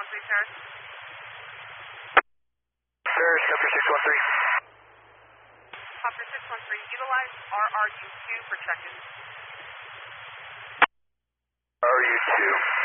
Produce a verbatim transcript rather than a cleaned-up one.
three, Paris. Paris, Copter six one three. Copter six one three, utilize R R U two for check-in. R U two.